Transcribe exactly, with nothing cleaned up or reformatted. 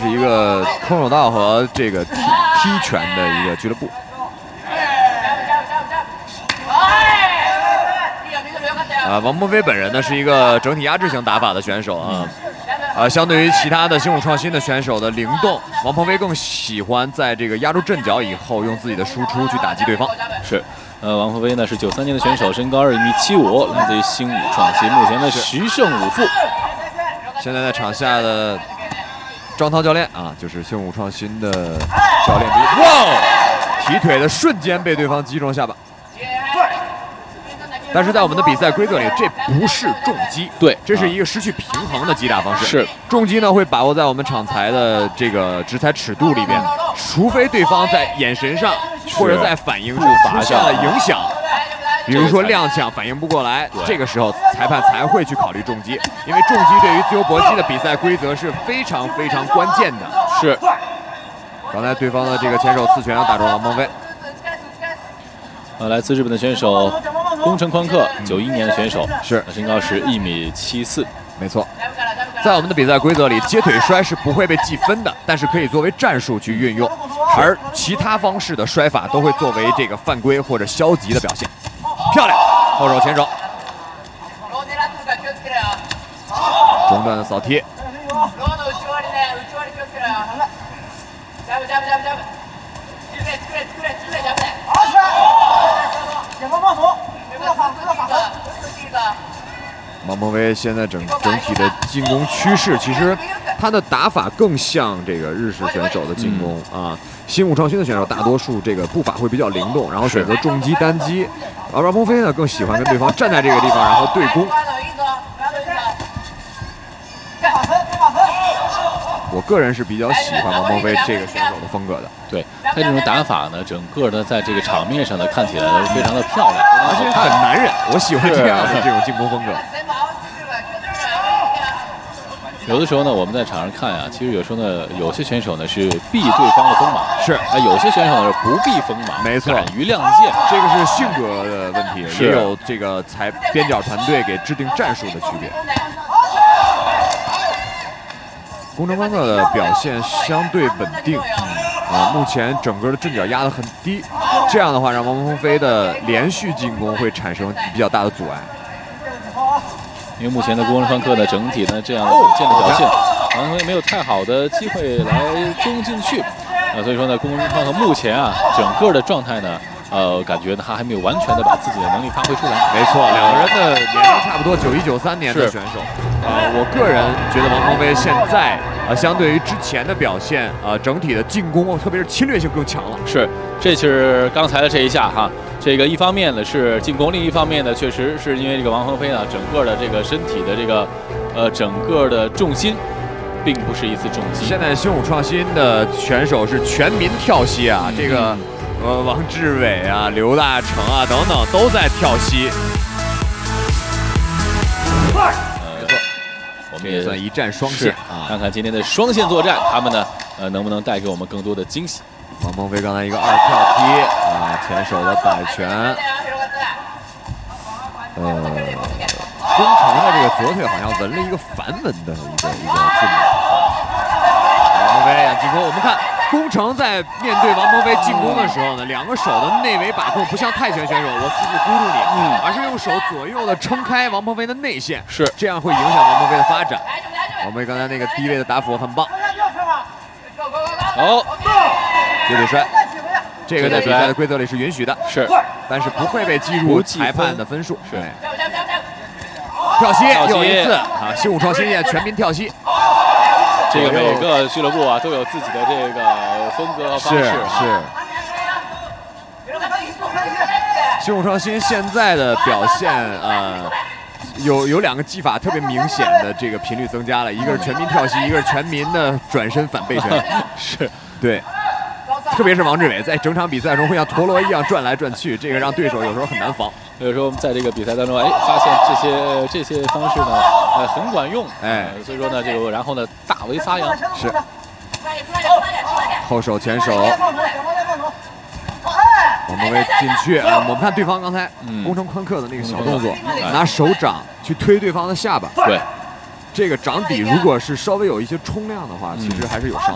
是一个空手道和这个踢踢拳的一个俱乐部。啊，王鹏飞本人呢是一个整体压制型打法的选手啊。呃，相对于其他的新武创新的选手的灵动，王鹏飞更喜欢在这个压住阵脚以后，用自己的输出去打击对方。 是，呃，王鹏飞呢是九三年的选手，身高二米七五，来自于新武创新，目前呢十胜五负。 现在在场下的张涛教练啊，就是新武创新的教练之一。哇，提腿的瞬间被对方击中下巴。但是在我们的比赛规则里，这不是重击， 对， 这是一个失去平衡的击打方式。 是重击呢，会把握在我们场裁的这个直裁尺度里边，除非对方在眼神上或者在反应上出现了影响，比如说踉跄反应不过来，这个时候裁判才会去考虑重击，因为重击对于自由搏击的比赛规则是非常非常关键的。 是， 刚才对方的这个前手刺拳打中王鹏飞。 呃，来自日本的选手宫城宽克，九一年的选手， 是身高是一米七四， 没错。在我们的比赛规则里，接腿摔是不会被计分的，但是可以作为战术去运用，而其他方式的摔法都会作为这个犯规或者消极的表现。漂亮，后手前手，中段的扫踢。王鹏飞现在整整体的进攻趋势，其实他的打法更像这个日式选手的进攻、嗯、啊。新武创新的选手大多数这个步伐会比较灵动，然后选择重击单击，而王鹏飞呢更喜欢跟对方站在这个地方，然后对攻。我个人是比较喜欢王鹏飞这个选手的风格的。 对他这种打法呢，整个的在这个场面上呢看起来都非常的漂亮， 而且很男人，我喜欢这样的这种进攻风格。 有的时候呢，我们在场上看啊，其实有时候呢，有些选手呢是避对方的锋芒， 是啊，有些选手呢是不避锋芒， 没错， 敢于亮剑， 这个是性格的问题，也有这个裁边角团队给制定战术的区别。宫城宽克的表现相对稳定，啊，目前整个的阵脚压得很低，这样的话让王鹏飞的连续进攻会产生比较大的阻碍。 因为目前的宫城宽克呢，整体呢这样稳健的表现，王鹏飞没有太好的机会来攻进去，啊，所以说呢，宫城宽克目前啊整个的状态呢。呃，感觉他还没有完全的把自己的能力发挥出来。 没错，两个人的年龄差不多，九一九三年的选手。呃，我个人觉得王鹏飞现在呃，相对于之前的表现，呃，整体的进攻，特别是侵略性更强了。 是，这是刚才的这一下哈，这个一方面呢是进攻，另一方面呢确实是因为这个王鹏飞呢，整个的这个身体的这个呃整个的重心。并不是一次重击。 现在新武创新的选手是全民跳膝啊，嗯、这个呃王志伟啊、刘大成啊等等都在跳膝。 呃，没错，我们也算一战双线啊， 看看今天的双线作战，他们呢呃能不能带给我们更多的惊喜？ 王鹏飞刚才一个二跳踢啊，前手的摆拳，呃。宫城的这个左腿好像纹了一个梵文的一个一个字母。王鹏飞进攻，我们看宫城在面对王鹏飞进攻的时候呢，两个手的内围把控不像泰拳选手我死死箍住你，嗯，而是用手左右的撑开王鹏飞的内线， 是这样会影响王鹏飞的发展。王鹏飞刚才那个低位的打斧很棒。 好， 接腿摔，这个在比赛的规则里是允许的， 是， 但是不会被计入裁判的分数。 是。 跳膝又一次啊！新武创新现在全民跳膝， 这个每个俱乐部啊都有自己的这个风格和方式。 是是。新武创新现在的表现，呃，有有两个技法特别明显的这个频率增加了，一个是全民跳膝，一个是全民的转身反背拳。 是， 对。特别是王志伟在整场比赛中会像陀螺一样转来转去，这个让对手有时候很难防。 有时候我们在这个比赛当中，哎，发现这些这些方式呢，呃，很管用， 哎， 所以说呢，这个然后呢，大为发扬。 是。后手前手，王鹏飞进去啊！我们看对方刚才宫城宽克的那个小动作，嗯、拿手掌去推对方的下巴。 对， 这个掌底如果是稍微有一些冲量的话，其实还是有伤。